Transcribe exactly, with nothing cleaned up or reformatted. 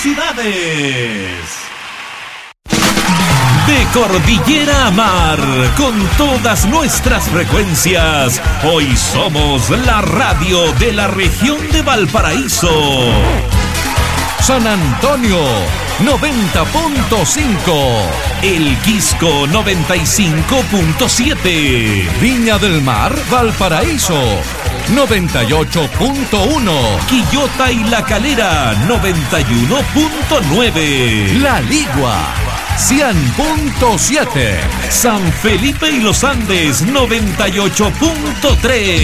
¡Felicidades! De cordillera a mar, con todas nuestras frecuencias, hoy somos la radio de la región de Valparaíso. San Antonio, noventa punto cinco. El Quisco, noventa y cinco punto siete. Viña del Mar, Valparaíso, noventa y ocho punto uno. Quillota y La Calera, noventa y uno punto nueve. La Ligua, cien punto siete. San Felipe y Los Andes, noventa y ocho punto tres.